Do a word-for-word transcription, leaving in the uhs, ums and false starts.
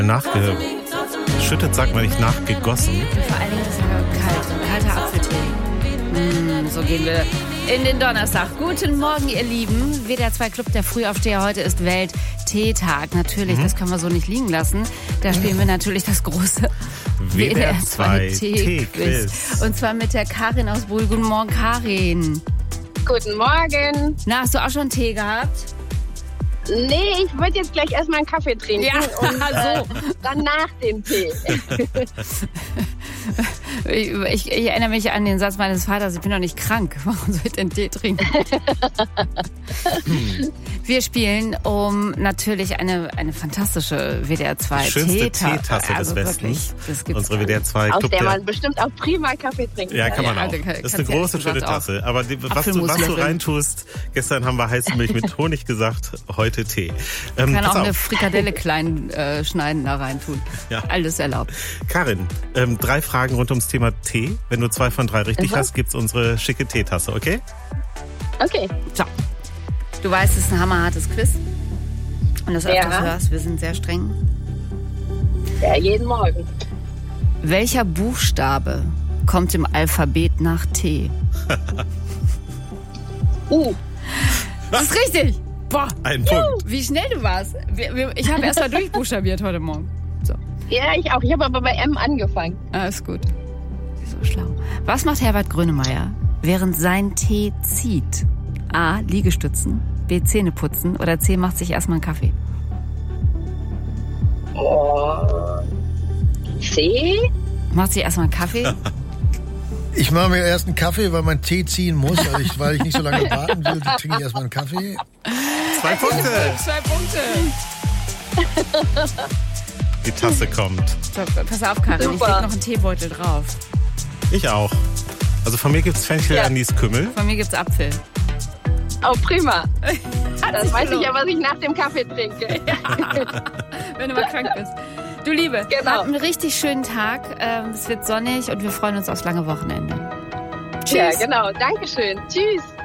Nachgeschüttet, sagt man nicht, nachgegossen. Und vor allen Dingen ist er kalt. Kalter Apfeltee. Mm, so gehen wir in den Donnerstag. Guten Morgen, ihr Lieben. W D R zwei Club der Frühaufsteher. Heute ist Welt-Teetag. Natürlich, mhm. das können wir so nicht liegen lassen. Da spielen wir natürlich das große W D R zwei Tee-Quiz. Und zwar mit der Karin aus Brühl. Guten Morgen, Karin. Guten Morgen. Na, hast du auch schon Tee gehabt? Nee, ich würde jetzt gleich erstmal einen Kaffee trinken ja, und so. äh, danach den Tee. ich, ich, ich erinnere mich an den Satz meines Vaters, ich bin doch nicht krank, warum soll ich denn Tee trinken? Wir spielen um natürlich eine, eine fantastische W D R zwei Die schönste Teetasse, Teetasse also des Westens. Unsere W D R zwei Aus Club der man bestimmt auch prima Kaffee trinken Ja, kann. kann man Ja, auch. also kann, das ist eine große, ja, schöne Tasse. Aber die, was, du, was du reintust, gestern haben wir heiße Milch mit Honig gesagt, heute Tee. Ähm, kann auch auf. eine Frikadelle klein äh, schneiden da rein tun. Ja. Alles erlaubt. Karin, ähm, drei Fragen rund ums Thema Tee. Wenn du zwei von drei richtig mhm. hast, gibt's unsere schicke Teetasse, okay? Okay. So. Du weißt, es ist ein hammerhartes Quiz. Und das öfters ja. hörst, wir sind sehr streng. Ja, jeden Morgen. Welcher Buchstabe kommt im Alphabet nach T? U. Das ist richtig. Boah. Ein Punkt. Wie schnell du warst. Ich habe erst mal durchbuchstabiert heute Morgen. So. Ja, ich auch. Ich habe aber bei M angefangen. Ah, ist gut. So schlau. Was macht Herbert Grönemeyer, während sein Tee zieht? A. Liegestützen. B. Zähne putzen. Oder C. Macht sich erstmal einen Kaffee. Oh. C. Macht sich erstmal einen Kaffee. Ich mache mir erst einen Kaffee, weil mein Tee ziehen muss. Also ich, weil ich nicht so lange warten will, trinke ich erstmal einen Kaffee. Zwei Punkte. Zwei Punkte. Die Tasse kommt. So, pass auf, Karin. Super. Ich leg noch einen Teebeutel drauf. Ich auch. Also von mir gibt's Fenchel, ja. Anis, Kümmel. Von mir gibt's Apfel. Oh, prima. Das weiß ich ja, was ich nach dem Kaffee trinke. Ja. Wenn du mal krank bist. Du Liebe, genau. Habt einen richtig schönen Tag. Es wird sonnig und wir freuen uns aufs lange Wochenende. Tschüss. Ja, genau. Dankeschön. Tschüss.